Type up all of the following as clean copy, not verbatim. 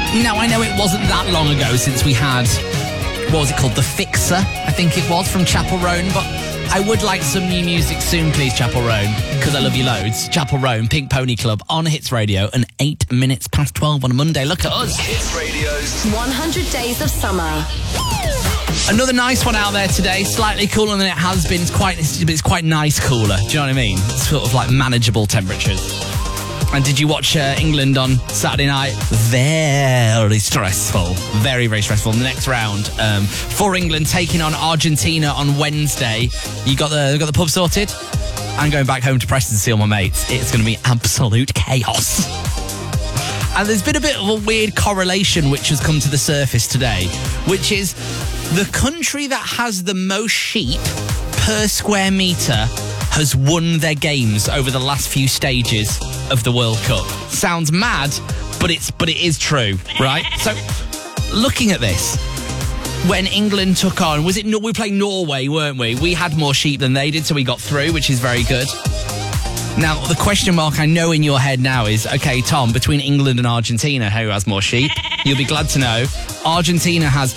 Now, I know it wasn't that long ago since we had, what was it called? The Fixer, I think it was, from Chapel Roan. But I would like some new music soon, please, Chapel Roan, because I love you loads. Chapel Roan, Pink Pony Club on Hits Radio, and 8 minutes past 12 on a Monday. Look at us. Hits Radio's 100 Days of Summer. Another nice one out there today, slightly cooler than it has been. It's quite nice cooler, do you know what I mean? It's sort of like manageable temperatures. And did you watch England on Saturday night? Very stressful. Very, very stressful. The next round for England taking on Argentina on Wednesday. You got the pub sorted? I'm going back home to Preston to see all my mates. It's going to be absolute chaos. And there's been a bit of a weird correlation which has come to the surface today, which is the country that has the most sheep per square metre has won their games over the last few stages of the World Cup. Sounds mad, but it is true, right? So, looking at this, when England took on, we were playing Norway, weren't we? We had more sheep than they did, so we got through, which is very good. Now, the question mark I know in your head now is, okay, Tom, between England and Argentina, who has more sheep? You'll be glad to know Argentina has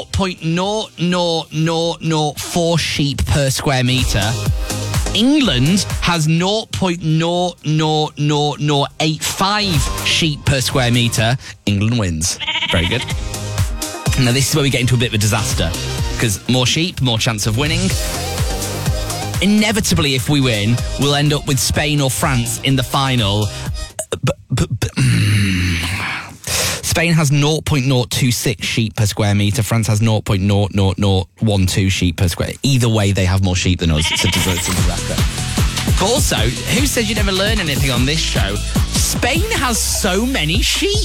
0.00004 sheep per square metre. England has 0.00085 sheep per square metre. England wins. Very good. Now, this is where we get into a bit of a disaster, because more sheep, more chance of winning. Inevitably, if we win, we'll end up with Spain or France in the final. Spain has 0.026 sheep per square metre. France has 0.00012 sheep per square. Either way, they have more sheep than us. It's a disaster. But also, who said you never learn anything on this show? Spain has so many sheep.